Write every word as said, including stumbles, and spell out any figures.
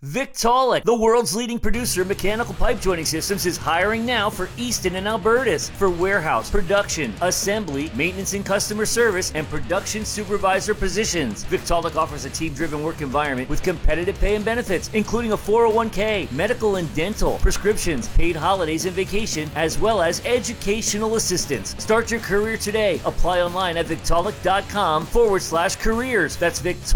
Victaulic, the world's leading producer of mechanical pipe joining systems, is hiring now for Easton and Albertus for warehouse, production, assembly, maintenance and customer service, and production supervisor positions. Victaulic offers a team-driven work environment with competitive pay and benefits, including a four oh one k, medical and dental, prescriptions, paid holidays and vacation, as well as educational assistance. Start your career today. Apply online at victaulic.com forward slash careers. That's Victaulic.